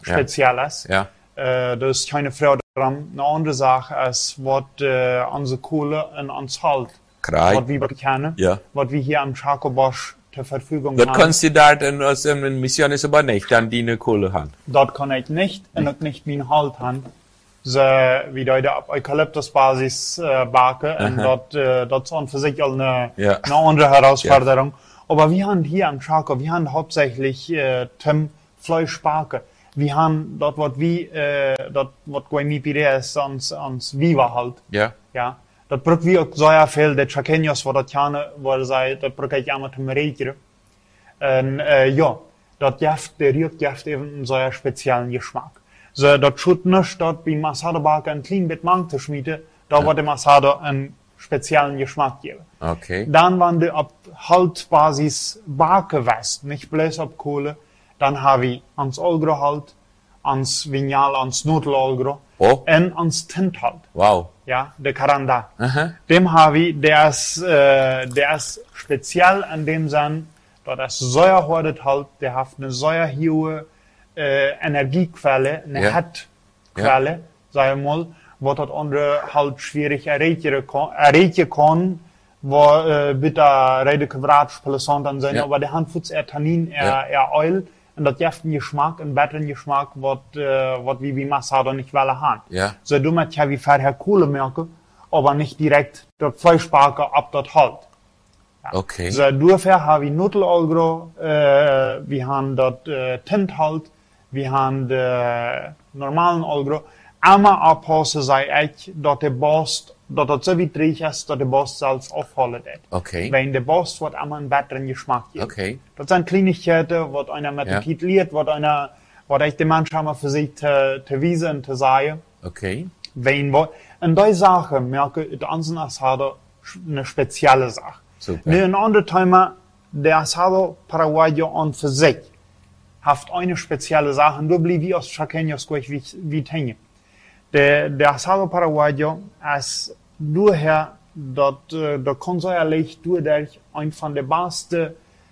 Spezielles. Ja. Das ist keine Freude daran. Eine andere Sache ist, was unsere Kohle in uns hält. Was wir kennen, was wir hier am Chaco-Bosch zur Verfügung haben. Das kannst du da aus der Mission ist aber nicht, dann die eine Kohle haben. Dort kann ich nicht, und auch nicht wie ein Halt haben. So, wie da auf Eukalyptusbasis backen, und dort ist für sich eine andere Herausforderung. Ja. Aber wir haben hier am Chaco, wir haben hauptsächlich Fleisch backen. Wir haben dort, was Guaymipireas ans Viva halt. Ja. Ja. Dat braucht wir auch sehr viel, die Chaqueños, wo das gerne, wo sei, das braucht ich immer zum Regen. Und, ja, das Jaft, der riecht Jaft eben einen sehr speziellen Geschmack. So, das tut nicht, dort wie Masado backen ein klein bisschen Mang zu schmieden, da wird der Masado einen speziellen Geschmack geben. Okay. Dann, wenn du auf Haltbasis backen willst, nicht bloß auf Kohle, dann habe ich ans Olgro halt, ans Vignal, ans Nudelolgro, und ans Tint halt. Wow. Ja, der Caranda. Dem habe ich, der ist speziell in dem Sinn, dass das Säuerhordet halt, der hat eine sehr hohe Energiequelle, eine Hettquelle, sag ich mal, wo das andere halt schwierig erreichen kann, wo bitte Rede Quadrat dann sein, aber der hat Fuß Tannin, Öl, und das gibt einen Geschmack, einen besseren Geschmack, was wir wie Masado nicht wollen haben. Ja. So, du möchtest ja wie vorher Kohle merken, aber nicht direkt das Fleisch backen, ab das halt. Ja. Okay. So, dafür haben wir Nudelolgro, wir haben das Tint halt, wir haben den normalen Olgro. Einmal abpassen sei ich, dass der Bost, dass das so wichtig ist, dass der Bost selbst aufholen wird. Okay. Weil der Bost wird einmal einen besseren Geschmack geben. Okay. Das sind Kleinigkeiten, was einer mit dem Titel lehrt, was ich den Menschen einmal für sich zu wiesen und zu sagen. Okay. Und diese Sache merke ich, der Ansen Asado eine spezielle Sache. Super. Ein anderes Thema, der Asado Paraguayo an für sich, hat eine spezielle Sache, und da blieb ich aus Chaqueños wie Tenje. Der Asado Paraguayo ist daher, dass der konservierlich durch ein von der besten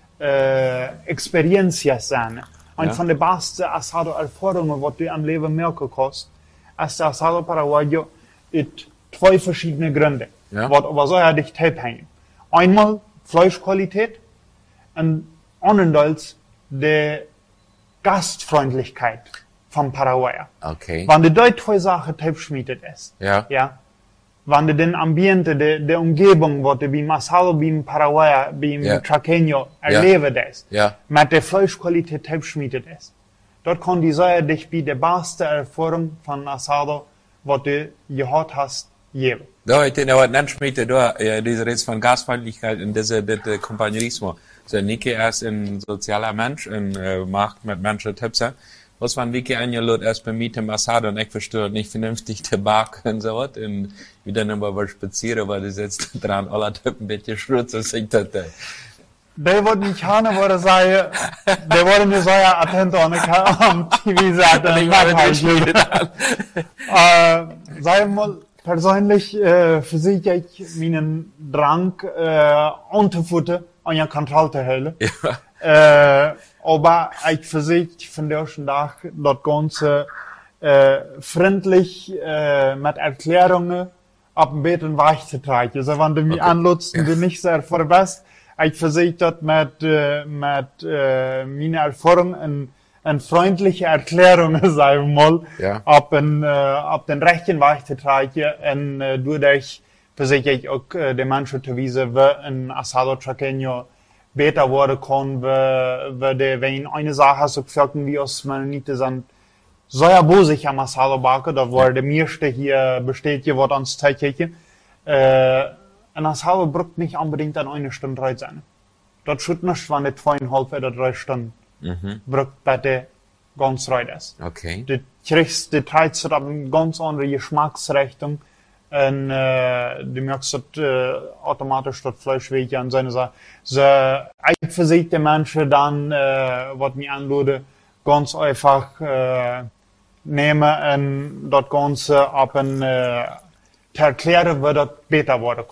Experiencias sein. Ein von der besten Asado Erfahrungen, was du am Leben merken kannst, ist der Asado Paraguayo mit zwei verschiedene Gründe, was aber so dich abhängen. Einmal Fleischqualität und andererseits die Gastfreundlichkeit vom Paraguayer. Okay. Wenn du dort zwei Sachen abschmiedet ist, wenn du den Ambiente, der Umgebung, wo du wie Masado, wie im Paraguayer, wie im Chaqueño erleben ist, mit der Fleischqualität abschmiedet ist, dort kann die Säure dich wie die beste Erfahrung von Asado, was du gehört hast, geben. Da, ich denke, was schmiede, diese Rede von Gastfreundlichkeit und diese Kompagnerismo. So, Niki ist ein sozialer Mensch und macht mit Menschen Tipps. Was man wirklich eingeladen erst bei mir zum Asado und ich verstehe nicht vernünftig Tabak und so was. Und wieder nochmal was spazieren, weil du sitzt dran, alle Typen ein bisschen Schrutz und singt das. Der wollte nicht haben, wo er sei, der wollte mir so ja attent am TV sagen. Sei mal, persönlich, für sich ich meinen Drang, unterfutter an ja Kontrolle zu halten. Aber ich für sich finde auch schon da, das Ganze, freundlich, mit Erklärungen, ab ein bisschen weich zu tragen. Also, wenn du mich anlutzt, du nicht sehr vorbest, ich für sich das mit meiner Erfahrung eine freundliche Erklärung, sagen wir mal, ab den rechten Weich zu tragen, und dadurch für sich auch den Menschen zu wiesen, wie ein Asado Chaqueño besser werden kann, wenn eine Sache so gesagt wie aus Manite sind, so ja bosig am Asado backen, da war der meiste hier besteht hier, was ans Teigchen. Ein Asado braucht nicht unbedingt an eine Stunde Zeit sein. Das schützt nicht, wenn die 2,5 oder 3 Stunden braucht, bei der ganz Zeit ist. Okay. Du kriegst die Zeit zu eine ganz andere Geschmacksrichtung. Und du merkst, dass automatisch das Fleisch weht an seine Sache. So, ich versuche die Menschen dann, was mich anlade, ganz einfach nehmen und das Ganze ab und zu erklären, wie das besser werden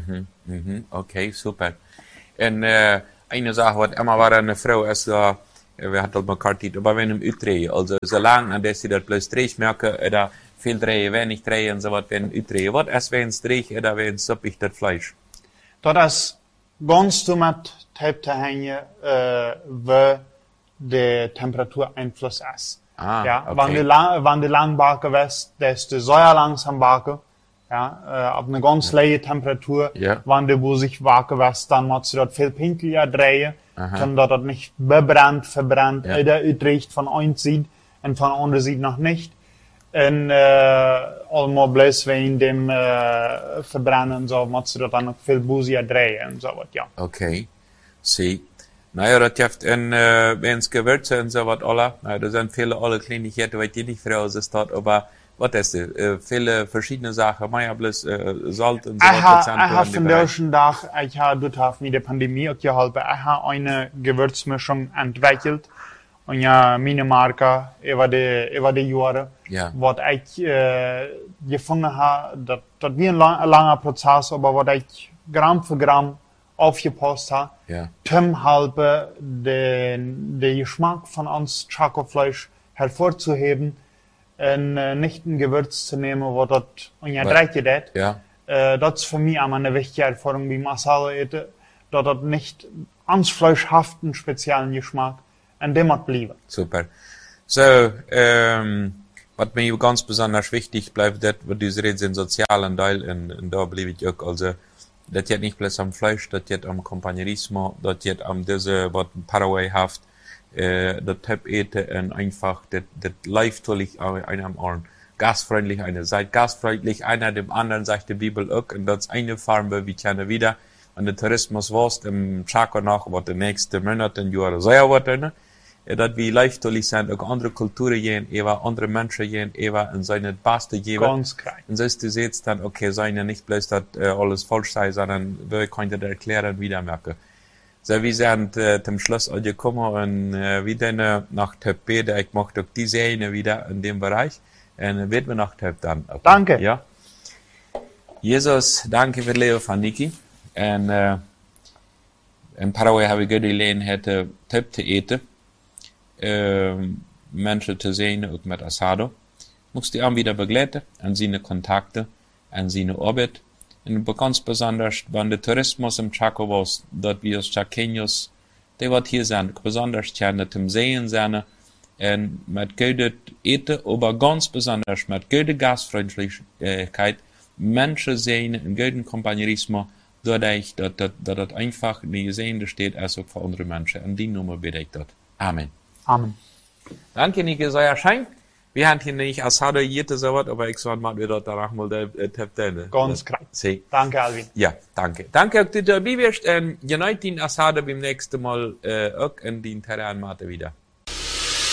kann. Okay, super. Und eine Sache, was immer war eine Frau, ist wir hatten mal Kartit, aber wenn im Utrecht, also solange, an der sie das bloß Dreh merken, oder viel Dreh, wenig Dreh und so was, wenn Utrecht, was erst wenn es Dreh, oder wenn es suppig das Fleisch? Dat is ganz met type te hängen, wie de Temperatur Einfluss ist. Ja, okay. wenn die lang bakken west, desto sehr langsam bakken. Ja, ab einer ganz leie Temperatur, wenn die wo sich bakken west, dann muss sie dort viel pinkliger drehen, dann dort nicht verbrannt, oder Utrecht von einer Seite und von der anderen Seite noch nicht. Und allemaal bloß wegen dem Verbrennen so, muss sie dort dann noch viel busiger drehen und so was, ja. Okay, see. Naja, das hilft wenn es Gewürze und so was alle, da sind viele alle Kleinigkeiten, weil die nicht raus ist dort, aber was ist das? Viele verschiedene Sachen, man ja bloß Salz und so was. Ich habe von der ersten Tag, ich habe dort mit der Pandemie auch geholfen, ich habe eine Gewürzmischung entwickelt und ja, meine Marke über die Jahre, was ich gefunden habe, das wie ein langer Prozess, aber was ich Gramm für Gramm aufgepasst habe, um halbe den Geschmack von uns Schokofleisch hervorzuheben und nicht ein Gewürz zu nehmen, wo dort dreht. Das ist für mich auch eine wichtige Erfahrung, wie Masala ete, dass das nicht ans Fleisch haften speziellen Geschmack und dem hat bleiben. Super. So, was mir ganz besonders wichtig bleibt, das, was du redest, den sozialen Teil, und da bleibe ich auch, also, das geht nicht bloß am Fleisch, das geht am Kompagnerismo, das geht am diese, was Paraguay haft, das Typ ete und einfach, das läuft natürlich einer am Ohren. Gastfreundlich eine, seid gastfreundlich einer dem anderen, sagt die Bibel auch, und das eine Farbe, wie kennen wieder, und der Tourismus warst im Chaco nach, was die nächsten Monate und Jahre sehr wird, dat wie leichtelig zijn, ook andere culturen gehen, andere Menschen gehen, in seine Beste geben. Ganz klar. Und so ist du siehst dann, okay, sein ja nicht bloß, dass alles falsch sei, sondern wir können das erklären, wieder merken. So, wir sind zum Schluss angekommen und wie denn nach Typ B, der ich mache die Serie wieder in dem Bereich, und wird mir nach Typ dann. Okay. Danke. Ja. Jesus, danke für das Leben von Niki. Und in Paraguay habe ich gelernt, hätte Typ zu eten. Menschen zu sehen, auch mit Asado. Musst die auch wieder begleiten, an seine Kontakte, an seine Arbeit. Und ganz besonders, wenn der Tourismus im Chaco war, dort wir als Chaqueños, die was hier sind, besonders gerne zum Sehen sind, und mit guter Eten, aber ganz besonders mit guter Gastfreundlichkeit, Menschen sehen, in gutem Kompagnerismo, dadurch, dass das einfach nicht gesehen steht, als auch für andere Menschen. Und die Nummer bitte ich dort. Amen. Amen. Danke, Niki, sehr schön. Wir haben hier nicht Asado jede so was, aber ich sage mal, wir dort danach mal der Ganz klar. Danke, Alvin. Ja, danke. Danke, dass du dabei bist. Genau den Asado beim nächsten Mal auch in den Terran wieder.